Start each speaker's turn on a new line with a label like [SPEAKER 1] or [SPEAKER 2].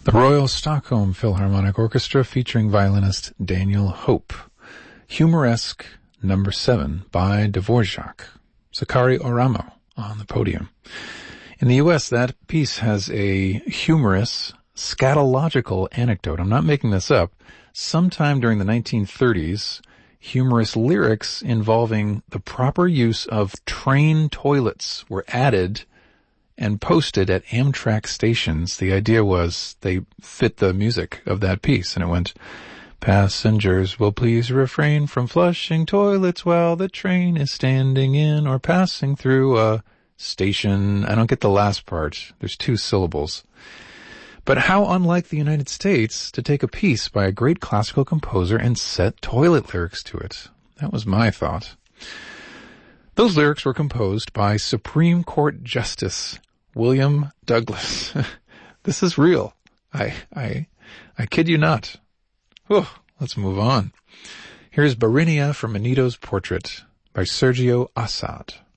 [SPEAKER 1] The Royal Stockholm Philharmonic Orchestra featuring violinist Daniel Hope. Humoresque Number 7 by Dvorak. Sakari Oramo on the podium. In the U.S., that piece has a humorous, scatological anecdote. I'm not making this up. Sometime during the 1930s, humorous lyrics involving the proper use of train toilets were added and posted at Amtrak stations. The idea was they fit the music of that piece, and it went, "Passengers will please refrain from flushing toilets while the train is standing in or passing through a station." I don't get the last part. There's 2 syllables. But how unlike the United States to take a piece by a great classical composer and set toilet lyrics to it. That was my thought. Those lyrics were composed by Supreme Court Justice William Douglas. This is real. I kid you not. Whew, let's move on. Here's Barinia from Manito's Portrait by Sergio Assad.